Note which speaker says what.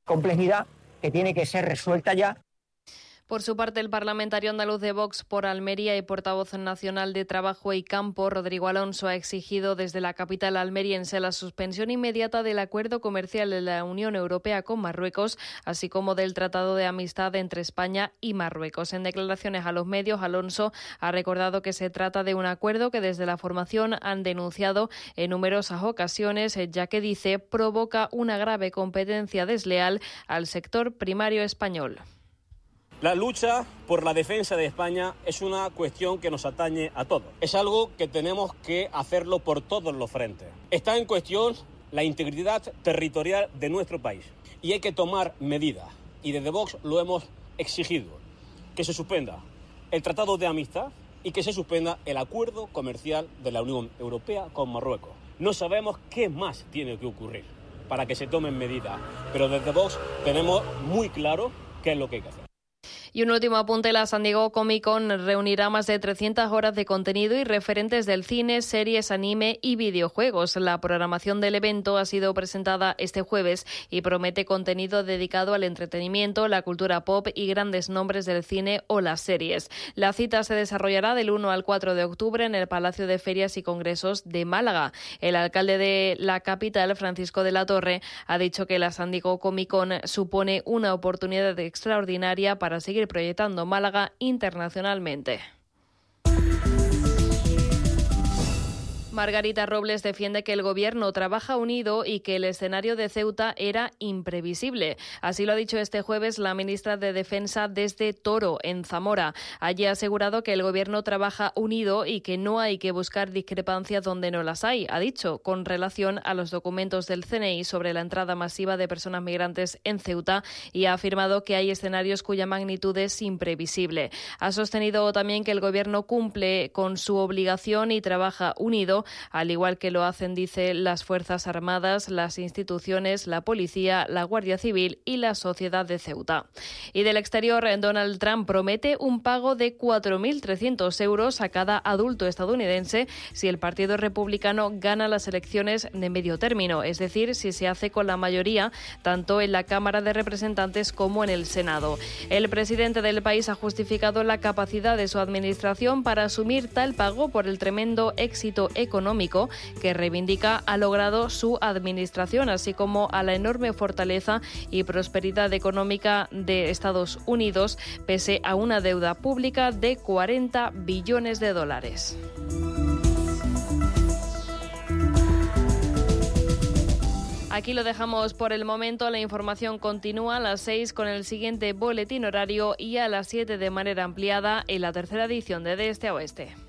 Speaker 1: complejidad que tiene que ser resuelta ya.
Speaker 2: Por su parte, el parlamentario andaluz de Vox por Almería y portavoz nacional de Trabajo y Campo, Rodrigo Alonso, ha exigido desde la capital almeriense la suspensión inmediata del acuerdo comercial de la Unión Europea con Marruecos, así como del Tratado de Amistad entre España y Marruecos. En declaraciones a los medios, Alonso ha recordado que se trata de un acuerdo que desde la formación han denunciado en numerosas ocasiones, ya que dice provoca una grave competencia desleal al sector primario español.
Speaker 3: La lucha por la defensa de España es una cuestión que nos atañe a todos. Es algo que tenemos que hacerlo por todos los frentes. Está en cuestión la integridad territorial de nuestro país y hay que tomar medidas. Y desde Vox lo hemos exigido, que se suspenda el Tratado de Amistad y que se suspenda el acuerdo comercial de la Unión Europea con Marruecos. No sabemos qué más tiene que ocurrir para que se tomen medidas, pero desde Vox tenemos muy claro qué es lo que hay que hacer.
Speaker 2: Y un último apunte, la San Diego Comic Con reunirá más de 300 horas de contenido y referentes del cine, series, anime y videojuegos. La programación del evento ha sido presentada este jueves y promete contenido dedicado al entretenimiento, la cultura pop y grandes nombres del cine o las series. La cita se desarrollará del 1 al 4 de octubre en el Palacio de Ferias y Congresos de Málaga. El alcalde de la capital, Francisco de la Torre, ha dicho que la San Diego Comic Con supone una oportunidad extraordinaria para seguir proyectando Málaga internacionalmente. Margarita Robles defiende que el Gobierno trabaja unido y que el escenario de Ceuta era imprevisible. Así lo ha dicho este jueves la ministra de Defensa desde Toro, en Zamora. Allí ha asegurado que el Gobierno trabaja unido y que no hay que buscar discrepancias donde no las hay, ha dicho, con relación a los documentos del CNI sobre la entrada masiva de personas migrantes en Ceuta, y ha afirmado que hay escenarios cuya magnitud es imprevisible. Ha sostenido también que el Gobierno cumple con su obligación y trabaja unido, al igual que lo hacen, dice, las Fuerzas Armadas, las instituciones, la Policía, la Guardia Civil y la sociedad de Ceuta. Y del exterior, Donald Trump promete un pago de 4.300 euros a cada adulto estadounidense si el Partido Republicano gana las elecciones de medio término, es decir, si se hace con la mayoría tanto en la Cámara de Representantes como en el Senado. El presidente del país ha justificado la capacidad de su administración para asumir tal pago por el tremendo éxito económico que reivindica ha logrado su administración, así como a la enorme fortaleza y prosperidad económica de Estados Unidos, pese a una deuda pública de 40 billones de dólares. Aquí lo dejamos por el momento. La información continúa a las 6 con el siguiente boletín horario y a las 7 de manera ampliada en la tercera edición de Este a Oeste.